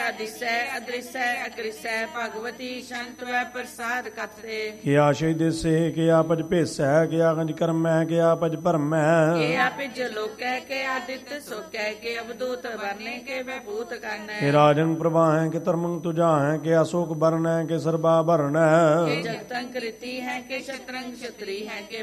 ਦਿਸੈ ਅਦ੍ਰਿਸੈ ਅਕ੍ਰਿਸੈ ਭਗਵਤੀ ਸੰਤ ਵੈ ਪ੍ਰਸਾਦ ਕਥਤੇ। ਕਿਆ ਸ਼ੈ ਦਿਸੇ ਕਿਆ ਪਜ ਭੇਸੈ ਕਿਆ ਗੰਜ ਕਰਮੈ ਕਿਆ ਪਜ ਭਰਮੈ। ਕਿਆ ਪਿਜ ਲੋਕੈ ਕਿਆ ਦਿੱਤ ਸੋਕੈ ਕਿ ਅਵਦੂਤ ਵਰਨੇ ਕੇ ਵੈ ਭੂਤ ਕਰਨੈ। ਕਿ ਰਾਜੰ ਪ੍ਰਵਾਹੈ ਕਿ ਧਰਮੰ ਤੁਜਾਹੈ ਕਿ ਅਸ਼ੋਕ ਬਰਨੈ ਕਿ ਸਰਬਾ ਭਰਨੈ। ਕਿ ਜਗਤੰ ਕ੍ਰਿਤੀ ਹੈ ਕਿ ਸ਼ਤਰੰਗ ਛਤਰੀ ਹੈ ਕਿ